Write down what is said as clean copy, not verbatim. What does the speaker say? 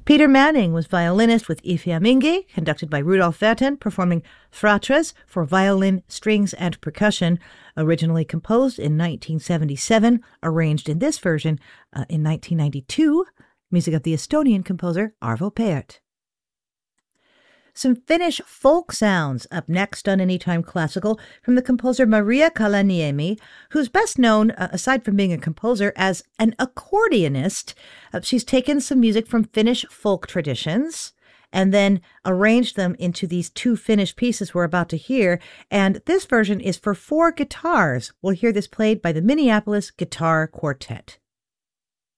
Peter Manning was violinist with I Fiamminghi, conducted by Rudolf Werten, performing Fratres for violin, strings, and percussion, originally composed in 1977, arranged in this version in 1992, music of the Estonian composer Arvo Pärt. Some Finnish folk sounds up next on Anytime Classical from the composer Maria Kalaniemi, who's best known, aside from being a composer, as an accordionist. She's taken some music from Finnish folk traditions and then arranged them into these two Finnish pieces we're about to hear. And this version is for 4 guitars. We'll hear this played by the Minneapolis Guitar Quartet.